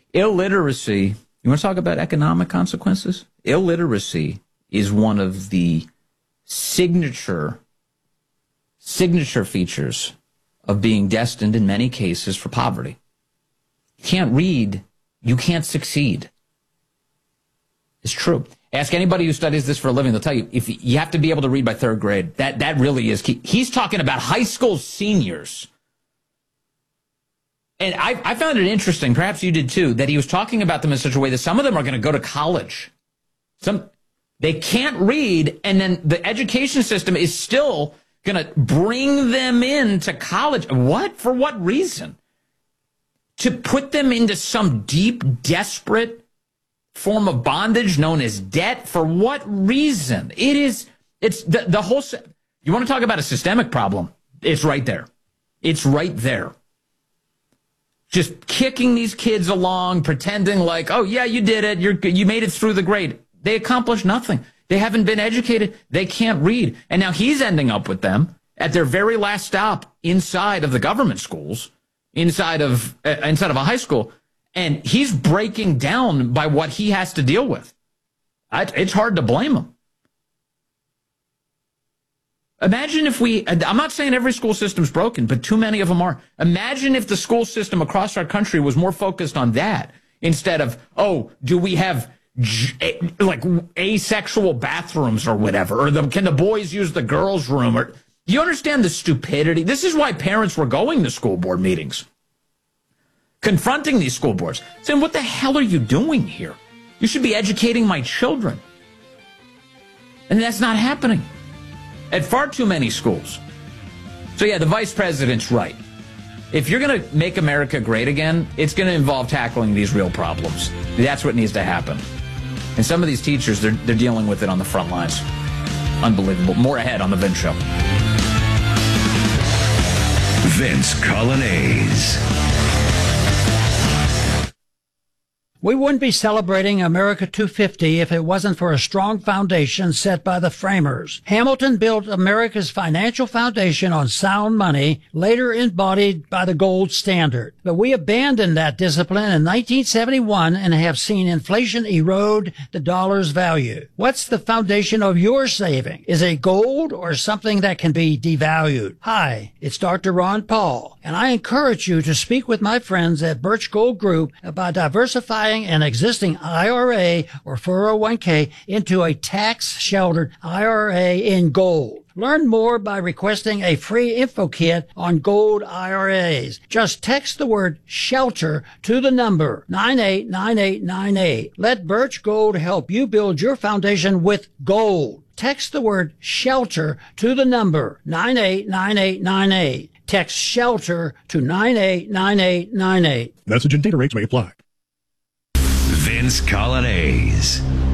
Illiteracy, you want to talk about economic consequences? Illiteracy is one of the signature features of being destined in many cases for poverty. You can't read, you can't succeed. It's true. Ask anybody who studies this for a living, they'll tell you, if you have to be able to read by third grade, that really is key. He's talking about high school seniors. And I found it interesting, perhaps you did too, that he was talking about them in such a way that some of them are going to go to college. They can't read, and then the education system is still going to bring them into college. What? For what reason? To put them into some deep, desperate form of bondage known as debt? For what reason? It's the whole, you want to talk about a systemic problem? It's right there. It's right there. Just kicking these kids along, pretending like, oh yeah, you did it. You made it through the grade. They accomplished nothing. They haven't been educated. They can't read. And now he's ending up with them at their very last stop inside of the government schools, inside of a high school. And he's breaking down by what he has to deal with. It's hard to blame him. Imagine if I'm not saying every school system's broken, but too many of them are. Imagine if the school system across our country was more focused on that instead of, oh, do we have like asexual bathrooms or whatever? Or can the boys use the girls' room? Or, do you understand the stupidity? This is why parents were going to school board meetings, confronting these school boards, saying, what the hell are you doing here? You should be educating my children. And that's not happening at far too many schools. So yeah, the vice president's right. If you're going to make America great again, it's going to involve tackling these real problems. That's what needs to happen. And some of these teachers, they're dealing with it on the front lines. Unbelievable. More ahead on The Vince Show. Vince Coglianese. We wouldn't be celebrating America 250 if it wasn't for a strong foundation set by the framers. Hamilton built America's financial foundation on sound money, later embodied by the gold standard. But we abandoned that discipline in 1971 and have seen inflation erode the dollar's value. What's the foundation of your saving? Is it gold or something that can be devalued? Hi, it's Dr. Ron Paul, and I encourage you to speak with my friends at Birch Gold Group about diversifying an existing IRA or 401k into a tax-sheltered IRA in gold. Learn more by requesting a free info kit on gold IRAs. Just text the word SHELTER to the number 989898. Let Birch Gold help you build your foundation with gold. Text the word SHELTER to the number 989898. Text SHELTER to 989898. Message and data rates may apply. Vince Coglianese.